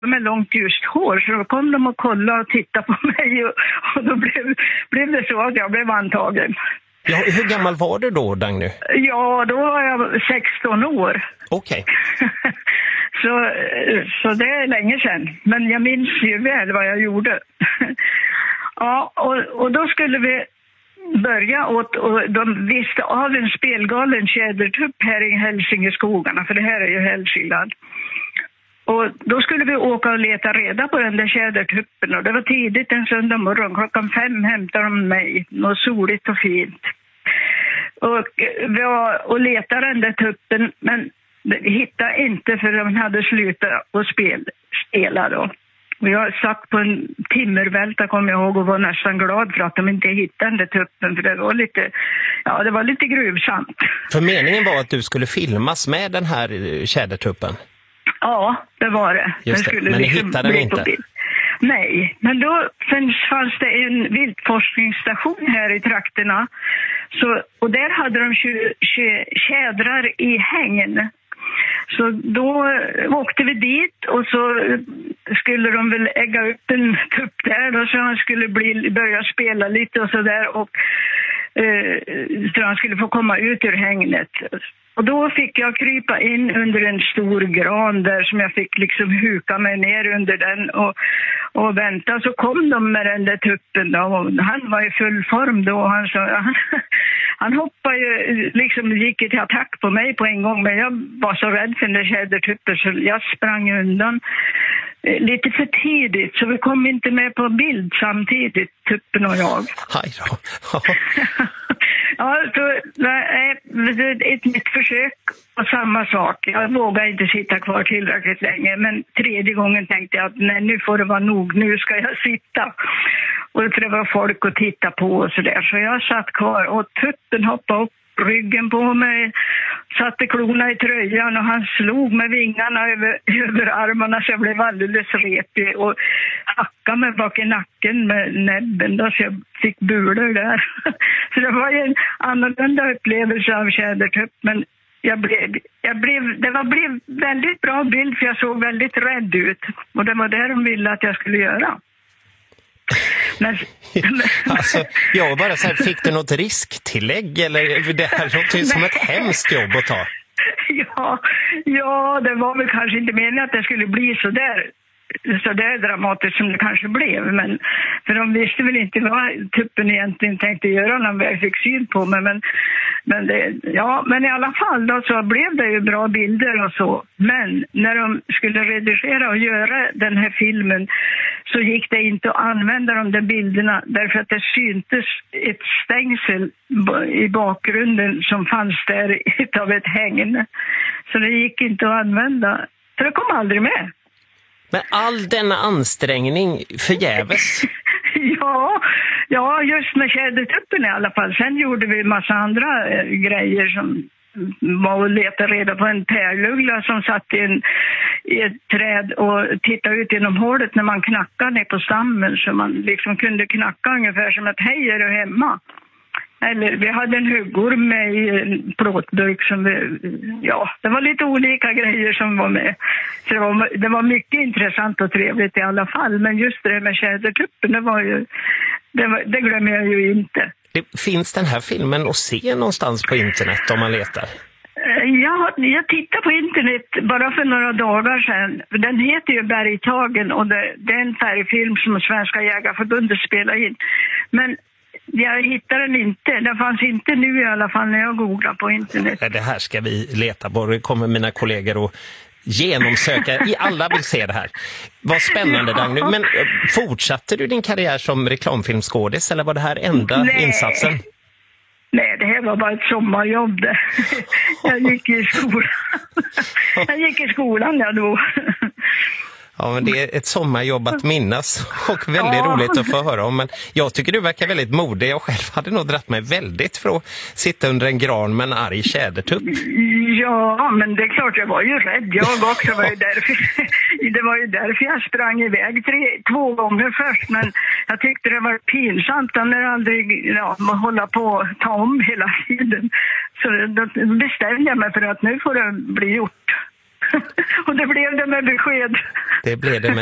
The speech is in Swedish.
med långt ljust hår, så då kom de och kollade och tittade på mig och då blev det så att jag blev antagen. Ja, hur gammal var du då, Dagny? Ja, då var jag 16 år. Okej. Så det är länge sedan. Men jag minns ju väl vad jag gjorde. Ja, och då skulle vi börja åt, och de visste av en spelgalen tjädertupp här i Hälsingeskogarna, för det här är ju Hälsingland. Och då skulle vi åka och leta reda på den där tjädertuppen, och det var tidigt en söndag morgon, 5:00 hämtade de mig, något soligt och fint. Och vi var och letade den där tuppen, men vi hittade inte, för de hade slutat att spela då. Och jag satt på en timmervälta, kom jag ihåg, och var nästan glad för att de inte hittade den där tuppen, för det var lite gruvsamt. För meningen var att du skulle filmas med den här tjädertuppen? Ja, det var det. Just det. Men ni hittade den inte? Nej, men då fanns det en viltforskningsstation här i trakterna. Och där hade de tjädrar i hängen. Så då åkte vi dit, och så skulle de väl ägga upp en tupp där då, så han skulle börja spela lite och sådär, och så han skulle få komma ut ur hängnet. Och då fick jag krypa in under en stor gran där, som jag fick liksom huka mig ner under den och vänta. Så kom de med den där tuppen då, och han var i full form då. Han hoppade ju, liksom gick till attack på mig på en gång, men jag var så rädd för den där tjädertuppen så jag sprang undan lite för tidigt, så vi kom inte med på bild samtidigt, tuppen och jag. Hej då. Ja, så ett nytt försök och samma sak. Jag vågade inte sitta kvar tillräckligt länge, men tredje gången tänkte jag att nej, nu får det vara nog, nu ska jag sitta. Och det var folk att titta på och sådär. Så jag satt kvar, och tuppen hoppade upp ryggen på mig, satte klorna i tröjan, och han slog med vingarna över armarna, så jag blev alldeles repig och hackade mig bak i nacken med näbben då, så jag fick bulor där. Så det var en annorlunda upplevelse av tjädertupp, men det blev väldigt bra bild, för jag såg väldigt rädd ut, och det var det de ville att jag skulle göra. Alltså, jag bara så här, fick du något risktillägg, eller det här låter ju som ett hemskt jobb att ta? Ja, det var väl kanske inte meningen att det skulle bli så där dramatiskt som det kanske blev, men för de visste väl inte vad tuppen egentligen tänkte göra när jag fick syn på mig, men i alla fall då, så blev det ju bra bilder och så. Men när de skulle redigera och göra den här filmen, så gick det inte att använda de där bilderna, därför att det syntes ett stängsel i bakgrunden som fanns där av ett hängn. Så det gick inte att använda, så det kom aldrig med. Men all denna ansträngning förgäves? Ja, just med tjädertuppen i alla fall. Sen gjorde vi en massa andra grejer, som var att leta reda på en pärluggla som satt i ett träd och tittade ut genom hålet när man knackade ner på stammen, så man liksom kunde knacka ungefär som ett hej, är du hemma? Eller vi hade en huggorm med i en plåtburk som det var lite olika grejer som var med. Så det var mycket intressant och trevligt i alla fall. Men just det med tjädertuppen, det glömmer jag ju inte. Finns den här filmen att se någonstans på internet om man letar? Jag tittade på internet bara för några dagar sedan. Den heter ju Bergtagen, och det är en färgfilm som Svenska Jägarförbundet spelar in. Men jag hittade den inte. Den fanns inte nu i alla fall när jag googlade på internet. Det här ska vi leta på. Det kommer mina kollegor att genomsöka. Alla vill se det här. Vad spännande, Dagny. Men fortsatte du din karriär som reklamfilmskådis, eller var det här enda insatsen? Nej, det här var bara ett sommarjobb. Jag gick i skolan. Då. Ja, men det är ett sommarjobb att minnas, och väldigt roligt att få höra om. Men jag tycker du verkar väldigt modig. Jag själv hade nog dratt mig väldigt för att sitta under en gran med en arg tjädertupp. Ja, men det är klart, jag var ju rädd. Jag också var ju därför. Det var ju därför jag sprang iväg 2 gånger först. Men jag tyckte det var pinsamt när jag aldrig hålla på att ta om hela tiden. Så då bestämde jag mig för att nu får det bli gjort. Och det blev det med besked. Det blev det med